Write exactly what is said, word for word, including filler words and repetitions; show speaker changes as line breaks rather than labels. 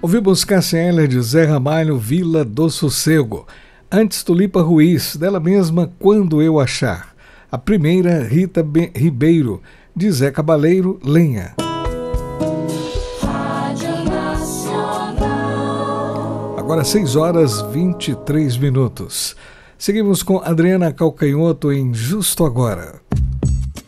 Ouvimos Cássia Eller de Zé Ramalho, Vila do Sossego. Antes, Tulipa Ruiz, dela mesma, Quando Eu Achar. A primeira, Rita B- Ribeiro, de Zé Cabaleiro, Lenha. Agora seis horas e vinte e três minutos. Seguimos com Adriana Calcanhoto em Justo Agora.